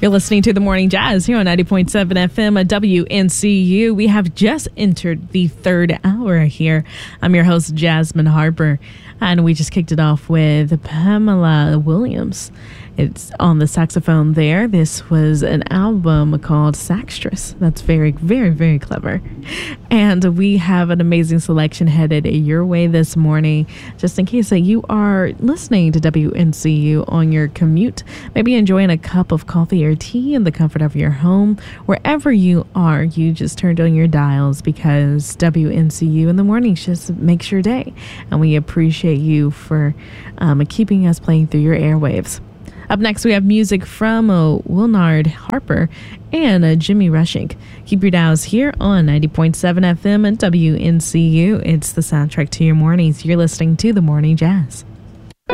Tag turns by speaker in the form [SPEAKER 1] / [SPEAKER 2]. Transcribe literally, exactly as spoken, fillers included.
[SPEAKER 1] You're listening to The Morning Jazz here on ninety point seven F M at W N C U. We have just entered the third hour here. I'm your host, Jasmine Harper, and we just kicked it off with Pamela Williams. It's on the saxophone there. This was an album called Saxtress. That's very, very, very clever. And we have an amazing selection headed your way this morning, just in case that you are listening to W N C U on your commute, maybe enjoying a cup of coffee or tea in the comfort of your home. Wherever you are, you just turned on your dials because W N C U in the morning just makes your day. And we appreciate you for um, keeping us playing through your airwaves. Up next, we have music from uh, Willnard Harper and uh, Jimmy Rushing. Keep your dials here on ninety point seven F M and W N C U. It's the soundtrack to your mornings. You're listening to The Morning Jazz.